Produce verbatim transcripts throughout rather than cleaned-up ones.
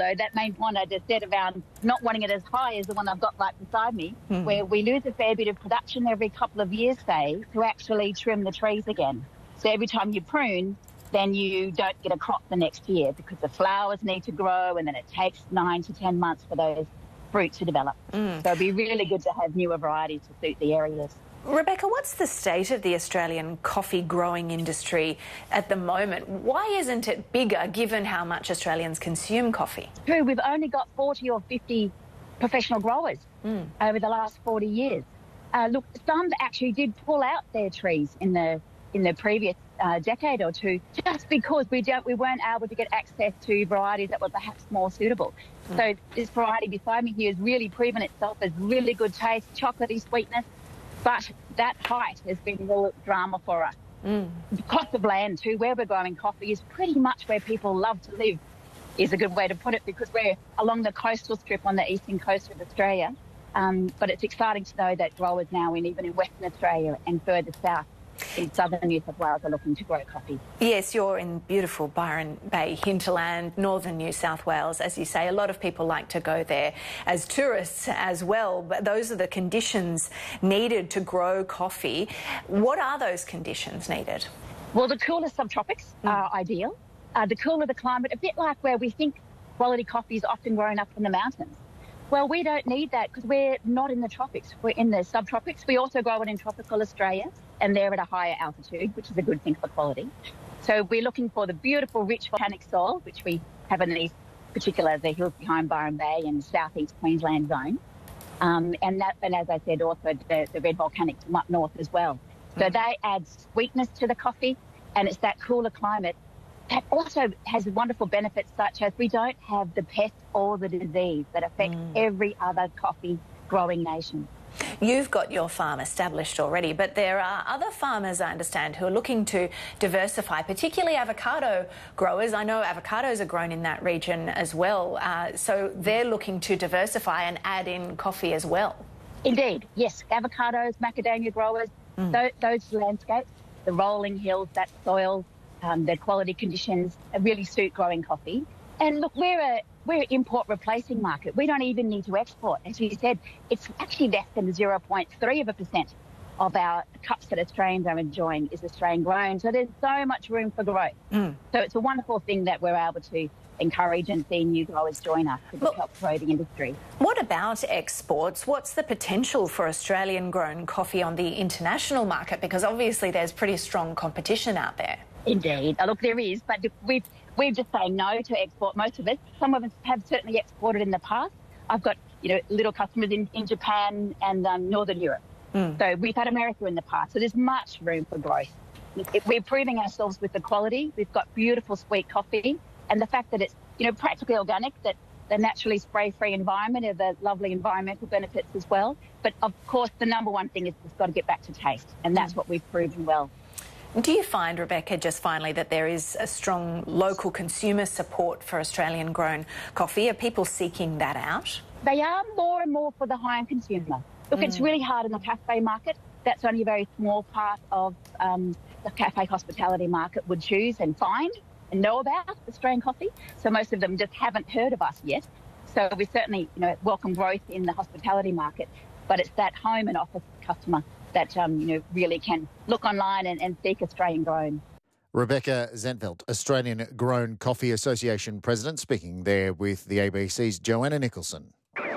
So that main point I just said around not wanting it as high as the one I've got right beside me, Mm. where we lose a fair bit of production every couple of years, say, to actually trim the trees again. So every time you prune, then you don't get a crop the next year because the flowers need to grow and then it takes nine to ten months for those fruit to develop. Mm. So it'd be really good to have newer varieties to suit the areas. Rebecca, what's the state of the Australian coffee growing industry at the moment? Why isn't it bigger given how much Australians consume coffee? True, we've only got forty or fifty professional growers Mm. over the last forty years. Uh, look, some actually did pull out their trees in the in the previous uh, decade or two, just because we don't we weren't able to get access to varieties that were perhaps more suitable. Mm. So this variety beside me here has really proven itself as really good taste, chocolatey sweetness, but that height has been real drama for us. Mm. The cost of land too, where we're growing coffee, is pretty much where people love to live, is a good way to put it, because we're along the coastal strip on the eastern coast of Australia. Um, but it's exciting to know that growers now, in even in Western Australia and further south in southern New South Wales, are looking to grow coffee. Yes, you're in beautiful Byron Bay hinterland, northern New South Wales. As you say, a lot of people like to go there as tourists as well. But those are the conditions needed to grow coffee. What are those conditions needed? Well, the cooler subtropics mm. are ideal. Uh, the cooler the climate, a bit like where we think quality coffee is often grown up in the mountains. Well, we don't need that because we're not in the tropics. We're in the subtropics. We also grow it in tropical Australia, and they're at a higher altitude, which is a good thing for quality. So we're looking for the beautiful, rich volcanic soil, which we have in these particular, the hills behind Byron Bay and southeast Queensland zone. Um, and that, and as I said, also the, the red volcanics from up north as well. So mm. they add sweetness to the coffee, and it's that cooler climate that also has wonderful benefits, such as we don't have the pest or the disease that affects mm. every other coffee growing nation. You've got your farm established already, but there are other farmers, I understand, who are looking to diversify, particularly avocado growers. I know avocados are grown in that region as well, uh, so they're looking to diversify and add in coffee as well. Indeed, yes. Avocados, macadamia growers, mm. th- those landscapes, the rolling hills, that soil, Um, the quality conditions really suit growing coffee. And look, we're a we're an import replacing market. We don't even need to export. As you said, it's actually less than zero point three of a percent of our cups that Australians are enjoying is Australian grown. So there's so much room for growth. Mm. So it's a wonderful thing that we're able to encourage and see new growers join us to well, help grow the industry. What about exports? What's the potential for Australian grown coffee on the international market? Because obviously there's pretty strong competition out there. Indeed. Look, there is, but we've, we're just saying no to export, most of us. Some of us have certainly exported in the past. I've got, you know, little customers in, in Japan and um, Northern Europe. Mm. So we've had America in the past. So there's much room for growth. We're proving ourselves with the quality. We've got beautiful, sweet coffee. And the fact that it's, you know, practically organic, that the naturally spray-free environment are the lovely environmental benefits as well. But, of course, the number one thing is it's got to get back to taste. And that's mm. what we've proven well. Do you find, Rebecca, just finally, that there is a strong local consumer support for Australian-grown coffee? Are people seeking that out? They are more and more for the high-end consumer. Look, mm. it's really hard in the cafe market. That's only a very small part of um, the cafe hospitality market would choose and find and know about Australian coffee. So most of them just haven't heard of us yet. So we certainly, you know, welcome growth in the hospitality market. But it's that home and office customer that, um, you know, really can look online and, and seek Australian grown. Rebecca Zentveld, Australian Grown Coffee Association President, speaking there with the A B C's Joanna Nicholson.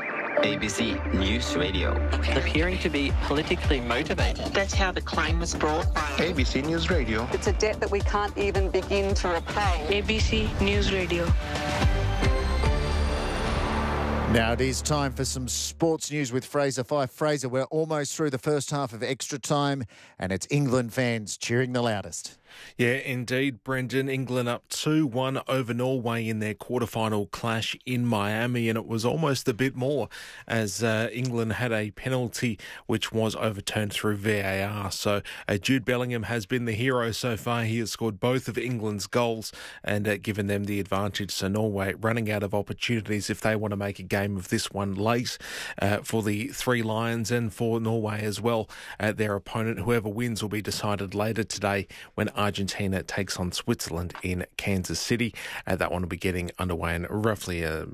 A B C News Radio. Appearing to be politically motivated. That's how the claim was brought. A B C News Radio. It's a debt that we can't even begin to repay. A B C News Radio. Now it is time for some sports news with Fraser Fyfe. Fraser, we're almost through the first half of extra time and it's England fans cheering the loudest. Yeah, indeed, Brendan. England up two one over Norway in their quarterfinal clash in Miami, and it was almost a bit more as uh, England had a penalty which was overturned through V A R. So uh, Jude Bellingham has been the hero so far. He has scored both of England's goals and uh, given them the advantage. So Norway running out of opportunities if they want to make a game of this one late uh, for the Three Lions and for Norway as well. Uh, their opponent, whoever wins, will be decided later today when Argentina takes on Switzerland in Kansas City. Uh, that one will be getting underway in roughly uh,